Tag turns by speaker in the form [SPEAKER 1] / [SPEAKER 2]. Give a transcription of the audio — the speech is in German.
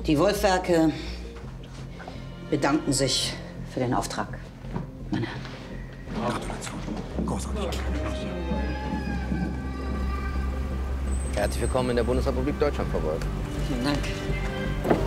[SPEAKER 1] Die Wolfwerke bedanken sich für den Auftrag. Meine Herren.
[SPEAKER 2] Gratulation. Großartig.
[SPEAKER 3] Herzlich willkommen in der Bundesrepublik Deutschland, Frau Wolf.
[SPEAKER 1] Vielen Dank.